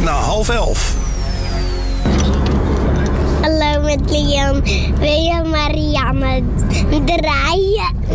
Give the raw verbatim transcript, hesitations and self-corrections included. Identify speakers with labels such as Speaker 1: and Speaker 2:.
Speaker 1: na half elf.
Speaker 2: Hallo met Liam. Wil je Marianne draaien?